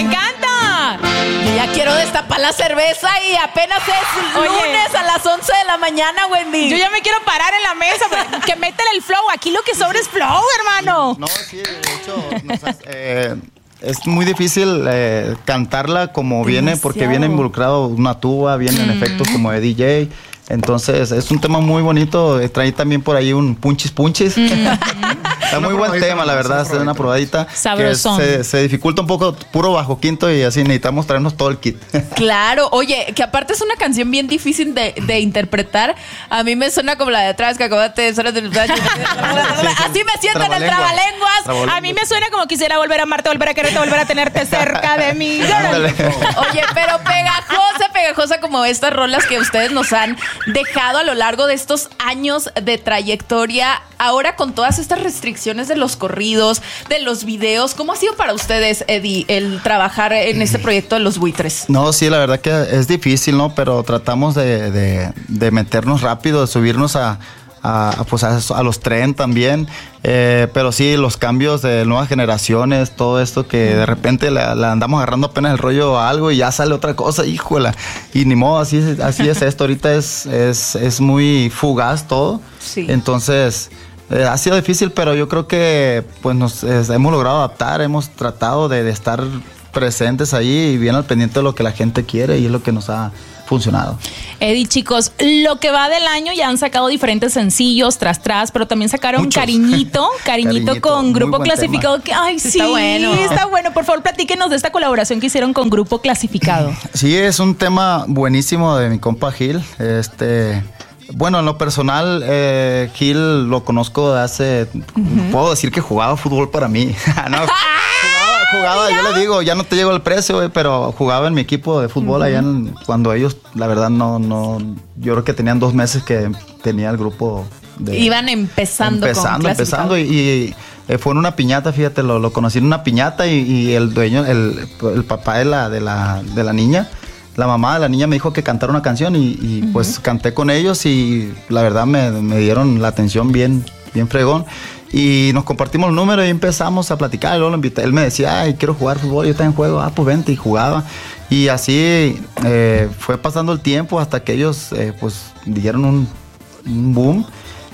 encanta! Yo ya quiero destapar la cerveza y apenas es lunes a las 11 de la mañana, Wendy. Yo ya me quiero parar en la mesa, pero que metan el flow. Aquí lo que sobra es flow, hermano. No, sí, de hecho, es muy difícil cantarla como viene, porque viene involucrado una tuba, vienen efectos como de DJ. Entonces, es un tema muy bonito. Trae también por ahí un punchis. Está muy buen tema, la verdad. Es una probadita. Sabrosón. Se dificulta un poco, puro bajo quinto, y así necesitamos traernos todo el kit. Claro, oye, que aparte es una canción bien difícil de interpretar. A mí me suena como la de atrás, que acabaste así me siento en el trabalenguas. A mí me suena como quisiera volver a amarte, volver a quererte, volver a tenerte cerca de mí. Oye, pero pegajosa como estas rolas que ustedes nos han dejado a lo largo de estos años de trayectoria. Ahora con todas estas restricciones de los corridos, de los videos, ¿cómo ha sido para ustedes, Eddie, el trabajar en este proyecto de Los Buitres? No, sí, la verdad que es difícil, ¿no? Pero tratamos de meternos rápido, de subirnos a los tren también, pero sí, los cambios de nuevas generaciones, todo esto que de repente la andamos agarrando apenas el rollo a algo y ya sale otra cosa, híjola, y ni modo, así es esto, ahorita es muy fugaz todo, sí. Entonces ha sido difícil, pero yo creo que pues hemos logrado adaptar, hemos tratado de estar presentes ahí y bien al pendiente de lo que la gente quiere, y es lo que nos ha funcionado. Eddie, chicos, lo que va del año ya han sacado diferentes sencillos tras, pero también sacaron Muchos. Cariñito con Grupo Clasificado. Que, ay, sí, está bueno. Por favor, platíquenos de esta colaboración que hicieron con Grupo Clasificado. Sí, es un tema buenísimo de mi compa Gil. Bueno, en lo personal, Gil lo conozco de hace... Puedo decir que jugaba fútbol para mí. No, jugaba, yo le digo, ya no te llegó el precio, pero jugaba en mi equipo de fútbol allá cuando ellos, la verdad, no... Yo creo que tenían 2 meses que tenía el grupo de... Iban empezando y fue en una piñata, fíjate, lo conocí en una piñata y el dueño, el papá de la niña, la mamá de la niña me dijo que cantara una canción y pues canté con ellos y la verdad me dieron la atención bien fregón. Y nos compartimos el número y empezamos a platicar. Y luego lo invité. Él me decía, ay, quiero jugar fútbol, yo también juego. Pues vente, y jugaba. Y así fue pasando el tiempo hasta que ellos pues dieron un boom.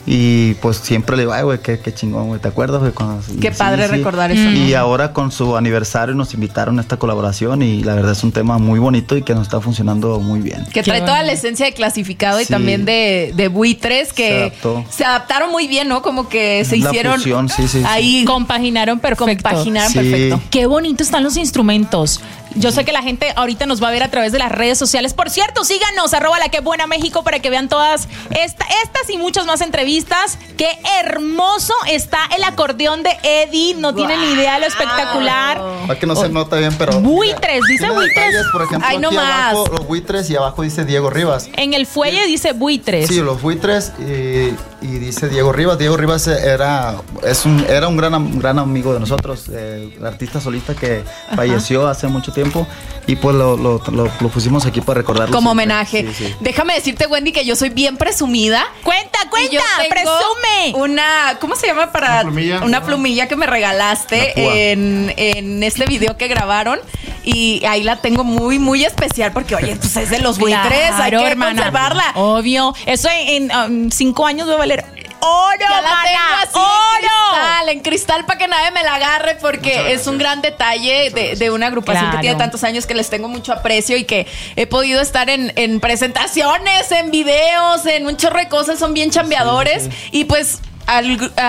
Y pues siempre le digo, ay, güey, qué chingón, güey, ¿te acuerdas, güey? Qué padre recordar eso. Y ahora con su aniversario nos invitaron a esta colaboración y la verdad es un tema muy bonito y que nos está funcionando muy bien. Que trae toda la esencia de Clasificado y también de Buitres, que se adaptaron muy bien, ¿no? Como que se hicieron fusión, ahí. Compaginaron perfecto. Qué bonito están los instrumentos. Yo sé que la gente ahorita nos va a ver a través de las redes sociales. Por cierto, síganos, @LaQueBuenaMéxico, para que vean todas estas y muchas más entrevistas. Qué hermoso está el acordeón de Eddie. No tienen ni idea de lo espectacular. Es que no se nota bien, pero... Buitres, dice Buitres. Por ejemplo, ay, no aquí más. abajo los Buitres y abajo dice Diego Rivas. En el fuelle dice Buitres. Sí, los Buitres y dice Diego Rivas. Diego Rivas era un gran amigo de nosotros, el artista solista que falleció hace mucho tiempo y pues lo pusimos aquí para recordarlo. Como homenaje. Sí. Déjame decirte, Wendy, que yo soy bien presumida. Cuenta, presume. ¿Cómo se llama? Una plumilla que me regalaste en este video que grabaron. Y ahí la tengo muy, muy especial porque, oye, pues es de los Buitres, hay que conservarla. Obvio. Eso en 5 años va a valer oro, ya la tengo así oro. en cristal para que nadie me la agarre, porque es un gran detalle de una agrupación que tiene tantos años, que les tengo mucho aprecio y que he podido estar en presentaciones, en videos, en un chorro de cosas. Son bien chambeadores y pues a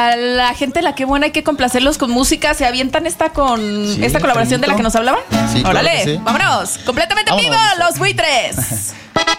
la gente de La Qué Buena hay que complacerlos con música. ¿Se avientan esta colaboración de la que nos hablaban? Sí, órale, claro que sí. Vámonos, completamente en vivo, Los Buitres.